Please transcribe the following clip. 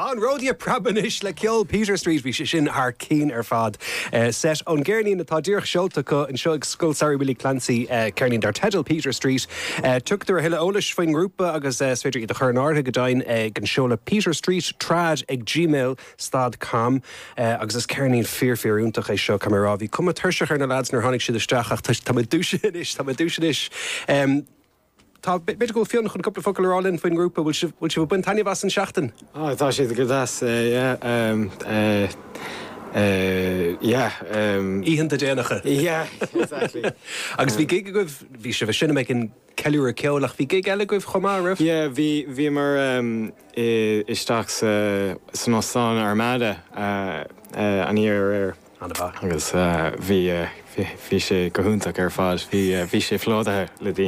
An Rodia Prabanish le Kill Peter Street vi sin haar keen fad. Set on Gernie na Tadir Shultaka and Shug Skull Sorry Willie Clancy Kernin dar Tedel Peter Street. Took their Hilla Olish Fing Rupa agus Svedri the Chernard Gadain Ganshola Peter Street Trad ag Gmail stad com agus Kernin fear untach e show Cameravi. Come at Herscher na lads nar honig si de strachach tamadushish. Tá bit go fion chun couple focal all in fin grúpa will she bun tanya vas an schachten. Oh, tá sé go das Íhan de dénacha. Yeah, exactly. Agus vi gig gof vi se sinna mekin Kellyr ceolach vi gig eile gof chomá rif. Yeah, vi mar isteach san osán Armada an íar An ba. agus vi sé go húntaach fad vi sé flódathe le